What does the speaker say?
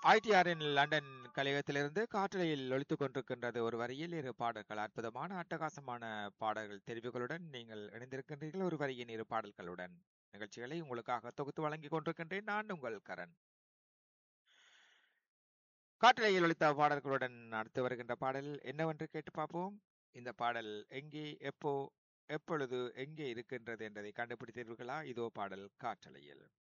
ஐடிஆரின் London கலையகத்திலிருந்து காற்றலையில் ஒலித்துக் கொண்டிருக்கின்றது ஒரு வரியில் இரு பாடல்கள். அற்புதமான அட்டகாசமான பாடல்கள் தெரிவுகளுடன் நீங்கள் இணைந்திருக்கின்றீர்கள். ஒரு வரியின் இரு பாடல்களுடன் நிகழ்ச்சிகளை உங்களுக்காக தொகுத்து வழங்கிக் கொண்டிருக்கின்றேன். நான் உங்கள் கரண். காற்றலையில் ஒலித்த பாடல்களுடன் அடுத்து வருகின்ற பாடல் என்னவென்று கேட்டு பார்ப்போம். இந்த பாடல் எங்கே, எப்போ, எப்பொழுது, எங்கே இருக்கின்றது என்பதை கண்டுபிடித்தீர்களா? இதோ பாடல் காற்றலையில்.